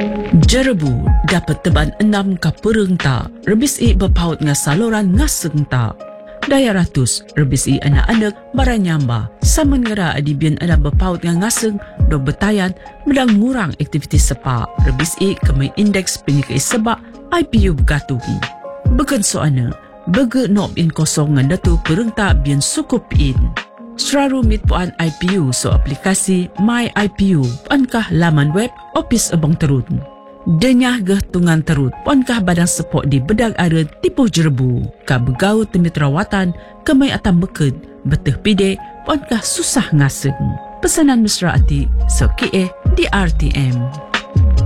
Jerebu dapat teban 6 ka pereng ta, rebis i berpaut nga saluran ngaseng ta. Daya ratus, rebis i anak-anak baranyamba. Saman ngara adibian anak berpaut nga ngaseng, do betayan, medang ngurang aktivitas sepa. Rebis i kemay indeks penyikai sebak, IPU begatuhi. Began soana, bege nob in kosong nga datu pereng ta bian sukup in. Serarumit puan IPU so aplikasi My IPU, puankah laman web Office Abang Terun. Denyah geh tungan terut, puankah badang sepok di bedag aret tipuh Jerebu. Ka begau temit rawatan, kemai atam beked, beteh pide, puankah susah ngaseng. Pesanan mesra ati, so kie di RTM.